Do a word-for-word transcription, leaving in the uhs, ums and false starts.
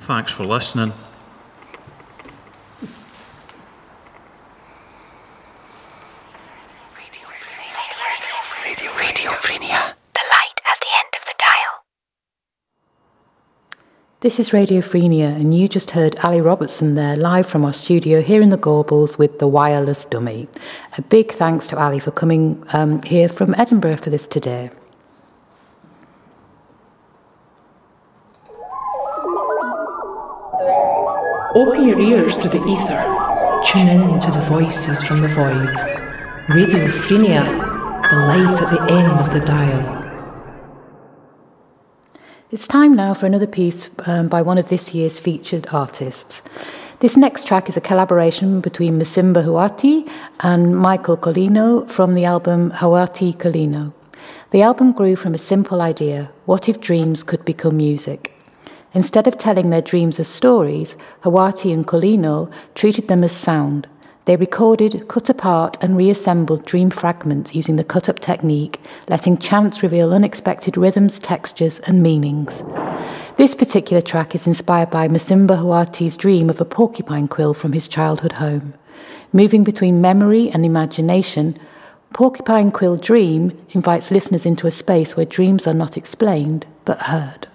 Thanks for listening. Radiophrenia. The light at the end of the dial. This is Radiophrenia, and you just heard Ali Robertson there, live from our studio here in the Gorbals with the Wireless Dummy. A big thanks to Ali for coming um, here from Edinburgh for this today. Open your ears to the ether. Tune in to the voices from the void. Radiophrenia, the light at the end of the dial. It's time now for another piece um, by one of this year's featured artists. This next track is a collaboration between Masimba Huati and Michael Colino from the album Huati Colino. The album grew from a simple idea: what if dreams could become music? Instead of telling their dreams as stories, Huati and Colino treated them as sound. They recorded, cut apart and reassembled dream fragments using the cut-up technique, letting chance reveal unexpected rhythms, textures and meanings. This particular track is inspired by Masimba Huati's dream of a porcupine quill from his childhood home. Moving between memory and imagination, Porcupine Quill Dream invites listeners into a space where dreams are not explained, but heard.